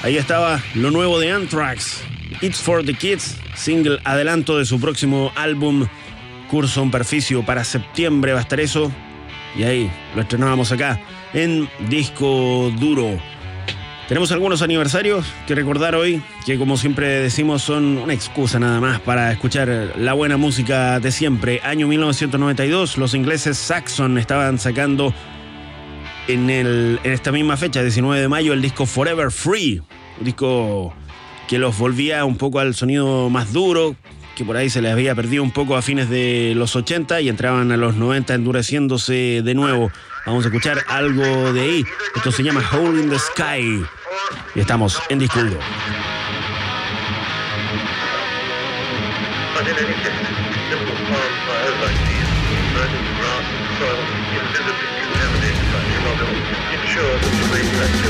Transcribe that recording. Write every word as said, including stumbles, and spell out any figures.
Ahí estaba lo nuevo de Anthrax, It's for the Kids, single adelanto de su próximo álbum, Curzon Perficio. Para septiembre va a estar eso, y ahí lo estrenábamos acá en Disco Duro. Tenemos algunos aniversarios que recordar hoy, que como siempre decimos son una excusa nada más para escuchar la buena música de siempre. Año mil novecientos noventa y dos, los ingleses Saxon estaban sacando en, el, en esta misma fecha, diecinueve de mayo, el disco Forever Free, un disco que los volvía un poco al sonido más duro, que por ahí se les había perdido un poco a fines de los ochenta y entraban a los noventa endureciéndose de nuevo. Vamos a escuchar algo de ahí. Esto se llama Hole in the Sky y estamos en Disco Duro. But in any case, simple farm fires like these, burning grass and soil, invisibly contaminated by Chernobyl, ensure that the radioactive